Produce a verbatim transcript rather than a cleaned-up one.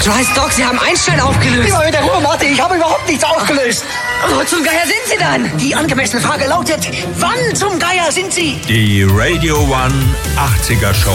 Du heißt Doc, Sie haben Einstein aufgelöst. Immer mit der Ruhe, Martin, ich habe überhaupt nichts aufgelöst. Wo zum Geier sind Sie dann? Die angemessene Frage lautet, wann zum Geier sind Sie? Die Radio One achtziger Show.